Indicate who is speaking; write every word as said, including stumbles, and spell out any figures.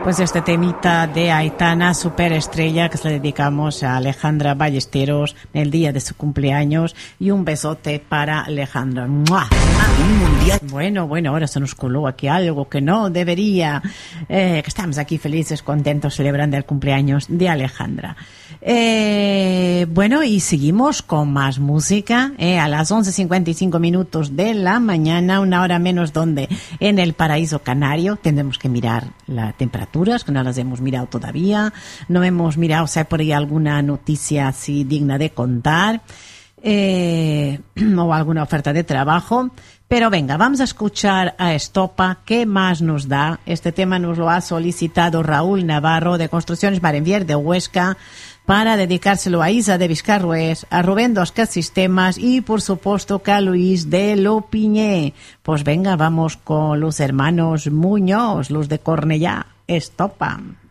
Speaker 1: Pues este temita de Aitana, superestrella, que se le dedicamos a Alejandra Ballesteros en el día de su cumpleaños, y un besote para Alejandra. ¡Mua!
Speaker 2: Un mundial.
Speaker 1: Bueno, bueno, ahora se nos coló aquí algo que no debería, eh, que estamos aquí felices, contentos, celebrando el cumpleaños de Alejandra. Eh, bueno, y seguimos con más música, eh, a las once cincuenta y cinco minutos de la mañana, una hora menos donde en el paraíso canario. Tendremos que mirar las temperaturas, que no las hemos mirado todavía, no hemos mirado si hay por ahí alguna noticia así digna de contar, eh, o alguna oferta de trabajo. Pero venga, vamos a escuchar a Estopa. ¿Qué más nos da? Este tema nos lo ha solicitado Raúl Navarro, de Construcciones Marenvier de Huesca, para dedicárselo a Isa de Vizcarrués, a Rubén Dosca Sistemas y, por supuesto, que a Luis de Lopiñé. Pues venga, vamos con los hermanos Muñoz, los de Cornellá. Estopa.